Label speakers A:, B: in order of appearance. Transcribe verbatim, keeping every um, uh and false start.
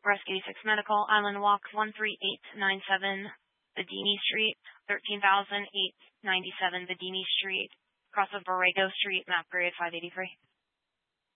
A: Rescue eighty-six Medical, Island Walk, one three eight nine seven, Bedini Street, thirteen thousand eight hundred ninety-seven, Bedini Street, across of Borrego Street, map grade five eighty-three.